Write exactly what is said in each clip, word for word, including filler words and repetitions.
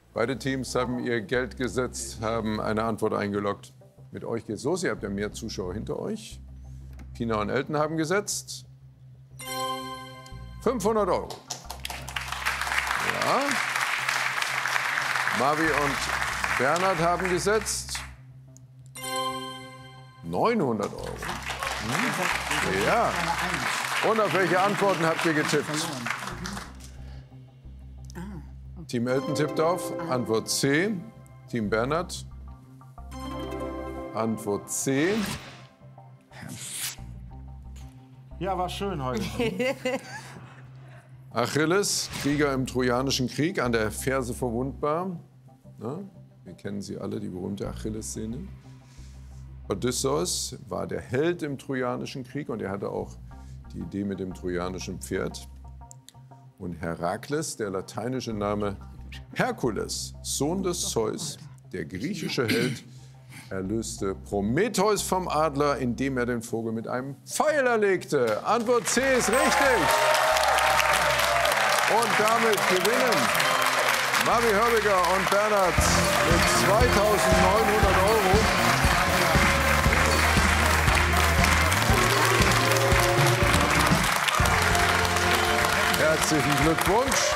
Beide Teams haben ihr Geld gesetzt, haben eine Antwort eingeloggt. Mit euch geht's los. Ihr habt ja mehr Zuschauer hinter euch. Pina und Elton haben gesetzt. fünfhundert Euro. Ja. Marvi und Bernhard haben gesetzt. neunhundert Euro. Hm. Ja. Und auf welche Antworten habt ihr getippt? Team Elton tippt auf Antwort C. Team Bernhard. Antwort C. Ja, war schön heute. Achilles, Krieger im Trojanischen Krieg, an der Ferse verwundbar. Na, wir kennen sie alle, die berühmte Achilles-Szene. Odysseus war der Held im Trojanischen Krieg und er hatte auch die Idee mit dem trojanischen Pferd. Und Herakles, der lateinische Name Herkules, Sohn des Zeus, der griechische Held, erlöste Prometheus vom Adler, indem er den Vogel mit einem Pfeil erlegte. Antwort C ist richtig. Und damit gewinnen Marvi Hörbiger und Bernhard mit zweitausendneunhundert Euro. Herzlichen Glückwunsch.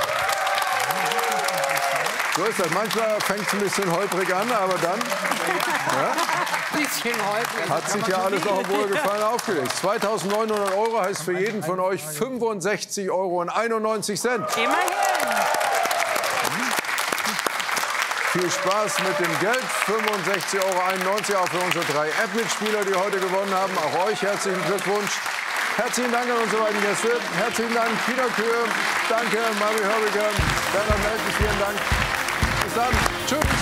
So ist das. Manchmal fängt es ein bisschen holprig an, aber dann ja, bisschen holprig. hat sich ja alles noch im Wohlgefallen aufgelegt. zweitausendneunhundert Euro heißt für jeden von euch fünfundsechzig Euro einundneunzig Cent. Immerhin. Viel Spaß mit dem Geld. fünfundsechzig Euro einundneunzig auch für unsere drei App-Mitspieler, die heute gewonnen haben. Auch euch herzlichen Glückwunsch. Herzlichen Dank an unsere beiden Gäste. Herzlichen Dank, Pina Kühe. Danke, Marvi Hörbiger. Bernhard Melken, vielen Dank. Bis dann. Tschüss.